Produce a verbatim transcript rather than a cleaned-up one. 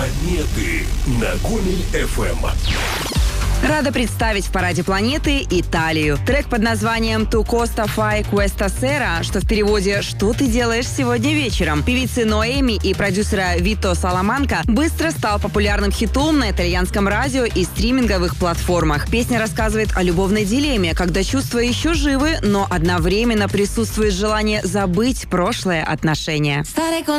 Планеты на Гомель эф эм. Рада представить в параде планеты Италию. Трек под названием «Tu cosa fai questa sera», что в переводе «Что ты делаешь сегодня вечером?». Певицы Ноэми и продюсера Вито Саламанка быстро стал популярным хитом на итальянском радио и стриминговых платформах. Песня рассказывает о любовной дилемме, когда чувства еще живы, но одновременно присутствует желание забыть прошлое отношения.